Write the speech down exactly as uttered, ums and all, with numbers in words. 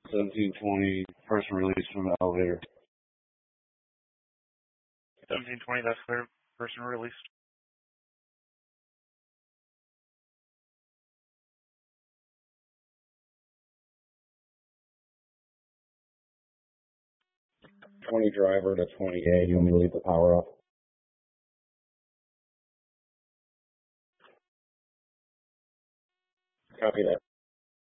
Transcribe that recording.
seventeen twenty, person released from the elevator. seventeen twenty, that's clear. Person released. twenty driver to twenty A, you want me to leave the power off? Copy that.